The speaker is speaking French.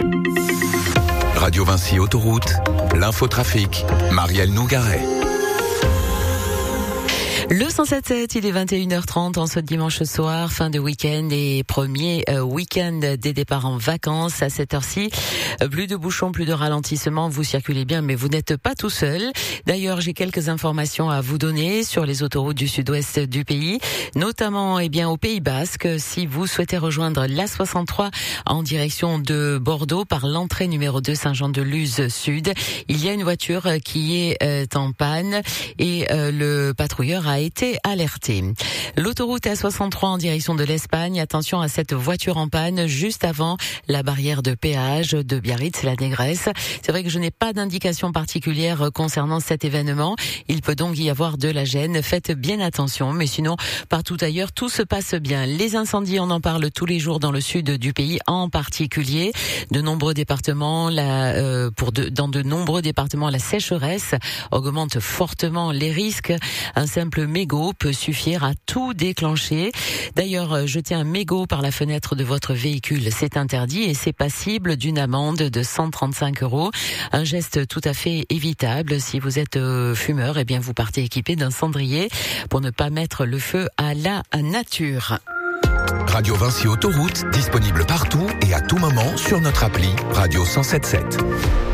Radio Vinci Autoroute, l'infotrafic, Marielle Nougaret. Le 107.7, il est 21h30 en ce dimanche soir, fin de week-end et premier week-end des départs en vacances à cette heure-ci. Plus de bouchons, plus de ralentissements, vous circulez bien mais vous n'êtes pas tout seul. D'ailleurs, j'ai quelques informations à vous donner sur les autoroutes du sud-ouest du pays, notamment au Pays Basque. Si vous souhaitez rejoindre l'A63 en direction de Bordeaux par l'entrée numéro 2 Saint-Jean-de-Luz Sud, il y a une voiture qui est en panne et le patrouilleur a été alerté. L'autoroute A63 en direction de l'Espagne, attention à cette voiture en panne juste avant la barrière de péage de Biarritz-la-Négresse. C'est vrai que je n'ai pas d'indication particulière concernant cet événement. Il peut donc y avoir de la gêne. Faites bien attention, mais sinon, partout ailleurs, tout se passe bien. Les incendies, on en parle tous les jours dans le sud du pays en particulier. De nombreux départements, dans de nombreux départements, la sécheresse augmente fortement les risques. Un simple mégot peut suffire à tout déclencher. D'ailleurs, jeter un mégot par la fenêtre de votre véhicule, c'est interdit et c'est passible d'une amende de 135 €. Un geste tout à fait évitable. Si vous êtes fumeur, vous partez équipé d'un cendrier pour ne pas mettre le feu à la nature. Radio Vinci Autoroute, disponible partout et à tout moment sur notre appli Radio 107.7.